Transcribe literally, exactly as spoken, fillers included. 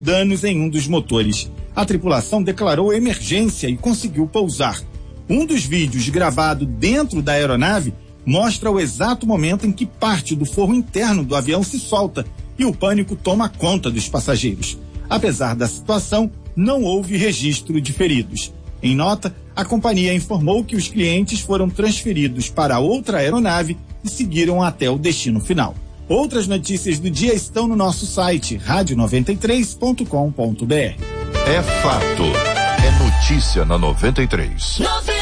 danos em um dos motores. A tripulação declarou emergência e conseguiu pousar. Um dos vídeos gravado dentro da aeronave mostra o exato momento em que parte do forro interno do avião se solta e o pânico toma conta dos passageiros. Apesar da situação, não houve registro de feridos. Em nota, a companhia informou que os clientes foram transferidos para outra aeronave e seguiram até o destino final. Outras notícias do dia estão no nosso site rádio noventa e três ponto com ponto br. É fato. É notícia na noventa e três.